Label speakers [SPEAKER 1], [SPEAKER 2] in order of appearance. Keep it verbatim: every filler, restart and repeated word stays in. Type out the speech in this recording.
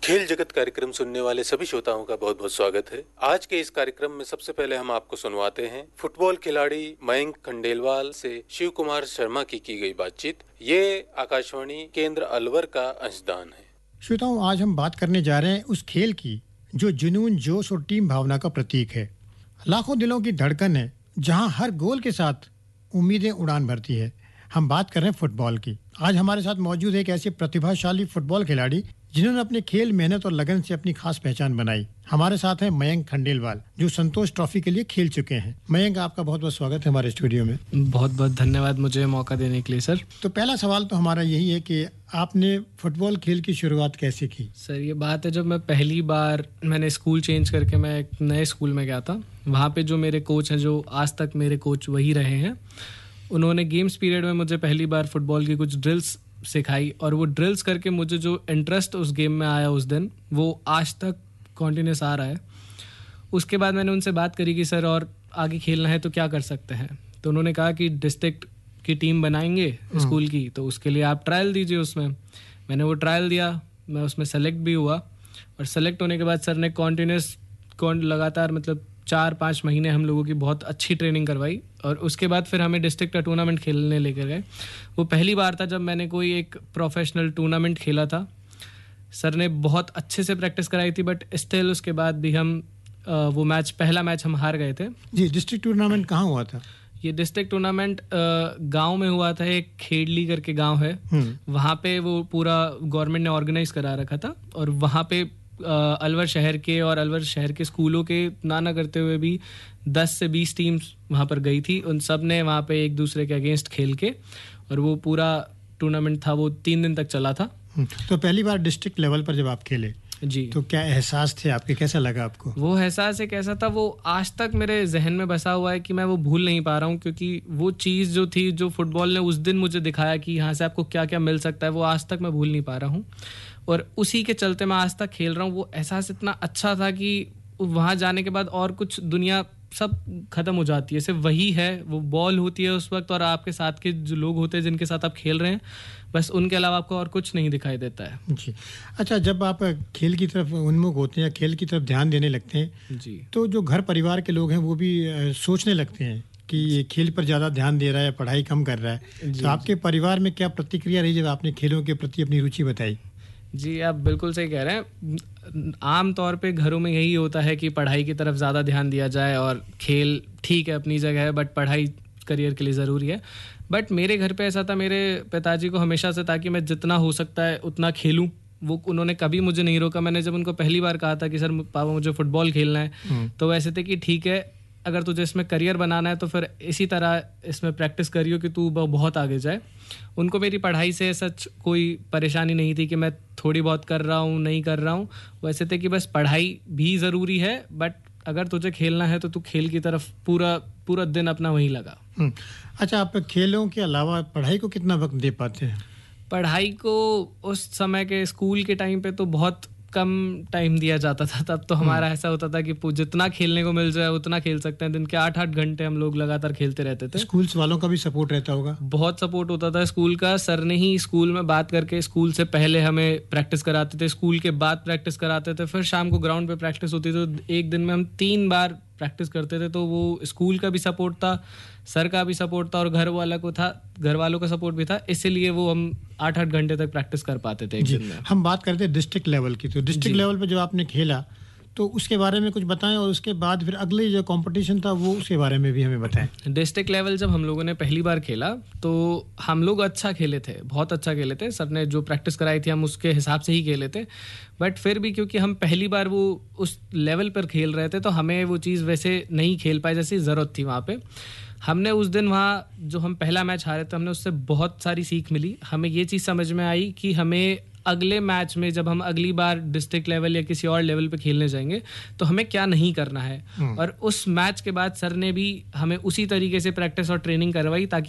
[SPEAKER 1] खेल जगत कार्यक्रम सुनने वाले सभी श्रोताओं का बहुत बहुत स्वागत है। आज के इस कार्यक्रम में सबसे पहले हम आपको सुनवाते हैं फुटबॉल खिलाड़ी मयंक खंडेलवाल से शिव कुमार शर्मा की की गई बातचीत। ये आकाशवाणी केंद्र अलवर का अंशदान है।
[SPEAKER 2] श्रोताओं, आज हम बात करने जा रहे हैं उस खेल की जो जुनून, जोश और टीम भावना का प्रतीक है। लाखों दिलों की धड़कन है, जहां हर गोल के साथ उम्मीदें उड़ान भरती है। हम बात कर रहे हैं फुटबॉल की। आज हमारे साथ मौजूद है एक ऐसे प्रतिभाशाली फुटबॉल खिलाड़ी जिन्होंने अपने खेल, मेहनत और लगन से अपनी खास पहचान बनाई। हमारे साथ हैं मयंक खंडेलवाल, जो संतोष ट्रॉफी के लिए खेल चुके हैं। मयंक, आपका बहुत बहुत स्वागत है हमारे स्टूडियो में।
[SPEAKER 3] बहुत बहुत धन्यवाद मुझे मौका देने के लिए सर।
[SPEAKER 2] तो पहला सवाल तो हमारा यही है कि आपने फुटबॉल खेल की शुरुआत कैसे की?
[SPEAKER 3] सर, ये बात है, जब मैं पहली बार मैंने स्कूल चेंज करके मैं एक नए स्कूल में गया था, वहाँ पे जो मेरे कोच हैं, जो आज तक मेरे कोच वही रहे हैं, उन्होंने गेम्स पीरियड में मुझे पहली बार फुटबॉल की कुछ ड्रिल्स सिखाई और वो ड्रिल्स करके मुझे जो इंटरेस्ट उस गेम में आया उस दिन, वो आज तक कॉन्टिन्यूस आ रहा है। उसके बाद मैंने उनसे बात करी कि सर और आगे खेलना है तो क्या कर सकते हैं, तो उन्होंने कहा कि डिस्ट्रिक्ट की टीम बनाएंगे स्कूल की, तो उसके लिए आप ट्रायल दीजिए। उसमें मैंने वो ट्रायल दिया, मैं उसमें सेलेक्ट भी हुआ और सेलेक्ट होने के बाद सर ने कॉन्टिन्यूस लगातार मतलब चार पाँच महीने हम लोगों की बहुत अच्छी ट्रेनिंग करवाई और उसके बाद फिर हमें डिस्ट्रिक्ट का टूर्नामेंट खेलने लेकर गए। वो पहली बार था जब मैंने कोई एक प्रोफेशनल टूर्नामेंट खेला था। सर ने बहुत अच्छे से प्रैक्टिस कराई थी, बट स्टिल उसके बाद भी हम वो मैच, पहला मैच हम हार गए थे।
[SPEAKER 2] जी, डिस्ट्रिक्ट टूर्नामेंट कहाँ हुआ था?
[SPEAKER 3] ये डिस्ट्रिक्ट टूर्नामेंट गांव में हुआ था। एक खेड़ली करके गांव है, वहाँ पे वो पूरा गवर्नमेंट ने ऑर्गेनाइज करा रखा था और वहाँ पे अलवर शहर के और अलवर शहर के स्कूलों के ना ना करते हुए भी दस से बीस टीम्स वहाँ पर गई थी। उन सब ने वहाँ पे एक दूसरे के अगेंस्ट खेल के, और वो पूरा टूर्नामेंट था, वो तीन दिन तक चला था।
[SPEAKER 2] तो पहली बार डिस्ट्रिक्ट लेवल पर जब आप खेले
[SPEAKER 3] जी,
[SPEAKER 2] तो क्या एहसास थे आपके, कैसा लगा आपको?
[SPEAKER 3] वो एहसास एक ऐसा था, वो आज तक मेरे जहन में बसा हुआ है कि मैं वो भूल नहीं पा रहा हूँ, क्योंकि वो चीज़ जो थी, जो फुटबॉल ने उस दिन मुझे दिखाया कि यहाँ से आपको क्या क्या मिल सकता है, वो आज तक मैं भूल नहीं पा रहा हूँ। और उसी के चलते मैं आज तक खेल रहा हूँ। वो एहसास इतना अच्छा था कि वहाँ जाने के बाद और कुछ दुनिया सब खत्म हो जाती है, सिर्फ वही है, वो बॉल होती है उस वक्त और आपके साथ के जो लोग होते हैं जिनके साथ आप खेल रहे हैं, बस उनके अलावा आपको और कुछ नहीं दिखाई देता है।
[SPEAKER 2] जी, अच्छा, जब आप खेल की तरफ उन्मुख होते हैं या खेल की तरफ ध्यान देने लगते हैं
[SPEAKER 3] जी,
[SPEAKER 2] तो जो घर परिवार के लोग हैं वो भी सोचने लगते हैं कि ये खेल पर ज़्यादा ध्यान दे रहा है, पढ़ाई कम कर रहा है। तो आपके परिवार में क्या प्रतिक्रिया रही जब आपने खेलों के प्रति अपनी रुचि बताई?
[SPEAKER 3] जी, आप बिल्कुल सही कह रहे हैं। आम तौर पे घरों में यही होता है कि पढ़ाई की तरफ ज़्यादा ध्यान दिया जाए और खेल ठीक है अपनी जगह है, बट पढ़ाई करियर के लिए ज़रूरी है। बट मेरे घर पे ऐसा था, मेरे पिताजी को हमेशा से था कि मैं जितना हो सकता है उतना खेलूं। वो उन्होंने कभी मुझे नहीं रोका। मैंने जब उनको पहली बार कहा था कि सर पापा मुझे फुटबॉल खेलना है, तो वैसे थे कि ठीक है, अगर तुझे इसमें करियर बनाना है तो फिर इसी तरह इसमें प्रैक्टिस करियो कि तू बहुत आगे जाए। उनको मेरी पढ़ाई से सच कोई परेशानी नहीं थी कि मैं थोड़ी बहुत कर रहा हूँ, नहीं कर रहा हूँ। वैसे थे कि बस पढ़ाई भी ज़रूरी है, बट अगर तुझे खेलना है तो तू खेल की तरफ पूरा पूरा दिन अपना वहीं लगा।
[SPEAKER 2] अच्छा, आप खेलों के अलावा पढ़ाई को कितना वक्त दे पाते हैं?
[SPEAKER 3] पढ़ाई को उस समय के स्कूल के टाइम पे तो बहुत कम टाइम दिया जाता था। तब तो हमारा ऐसा होता था कि जितना खेलने को मिल जाए उतना खेल सकते हैं। दिन के आठ आठ घंटे हम लोग लगातार खेलते रहते थे।
[SPEAKER 2] स्कूल वालों का भी सपोर्ट रहता होगा?
[SPEAKER 3] बहुत सपोर्ट होता था स्कूल का। सर ने ही स्कूल में बात करके स्कूल से पहले हमें प्रैक्टिस कराते थे, स्कूल के बाद प्रैक्टिस कराते थे, फिर शाम को ग्राउंड पे प्रैक्टिस होती थी। तो एक दिन में हम तीन बार प्रैक्टिस करते थे। तो वो स्कूल का भी सपोर्ट था, सर का भी सपोर्ट था और घर वाला को था, घर वालों का सपोर्ट भी था। इसीलिए वो हम आठ आठ घंटे तक प्रैक्टिस कर पाते थे एक दिन में।
[SPEAKER 2] हम बात करते हैं डिस्ट्रिक्ट लेवल की, तो डिस्ट्रिक्ट लेवल पे जब आपने खेला तो उसके बारे में कुछ बताएं और उसके बाद फिर अगले जो कंपटीशन था वो उसके बारे में भी हमें बताएं।
[SPEAKER 3] डिस्ट्रिक्ट लेवल जब हम लोगों ने पहली बार खेला तो हम लोग अच्छा खेले थे, बहुत अच्छा खेले थे। सर ने जो प्रैक्टिस कराई थी हम उसके हिसाब से ही खेले थे, बट फिर भी क्योंकि हम पहली बार वो उस लेवल पर खेल रहे थे तो हमें वो चीज़ वैसे नहीं खेल पाए जैसी ज़रूरत थी वहाँ पे। हमने उस दिन वहाँ जो हम पहला मैच हारे थे, हमने उससे बहुत सारी सीख मिली। हमें ये चीज़ समझ में आई कि हमें अगले मैच में जब हम अगली बार डिस्ट्रिक्ट लेवल या किसी और लेवल पे खेलने जाएंगे तो हमें क्या नहीं करना है। और उस मैच के बाद सर ने भी हमें उसी तरीके से प्रैक्टिस और ट्रेनिंग करवाई ताकि